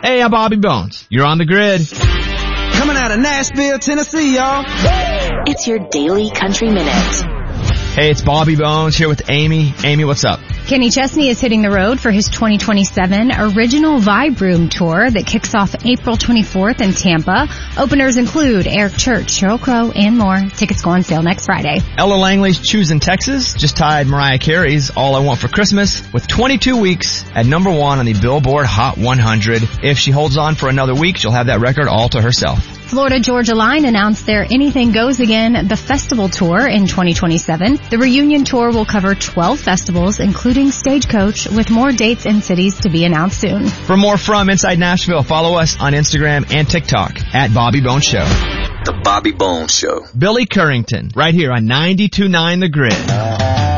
Hey, I'm Bobby Bones. You're on the grid. Coming out of Nashville, Tennessee, y'all. It's your Daily Country Minute. Hey, it's Bobby Bones here with Amy. Amy, what's up? Kenny Chesney is hitting the road for his 2027 Original Vibe Room Tour that kicks off April 24th in Tampa. Openers include Eric Church, Sheryl Crow, and more. Tickets go on sale next Friday. Ella Langley's Choosing Texas just tied Mariah Carey's All I Want for Christmas with 22 weeks at number 1 on the Billboard Hot 100. If she holds on for another week, she'll have that record all to herself. Florida Georgia Line announced their Anything Goes Again, the festival tour in 2027. The reunion tour will cover 12 festivals, including Stagecoach, with more dates and cities to be announced soon. For more from Inside Nashville, follow us on Instagram and TikTok at Bobby Bones Show. The Bobby Bones Show. Billy Currington, right here on 92.9 The Grid.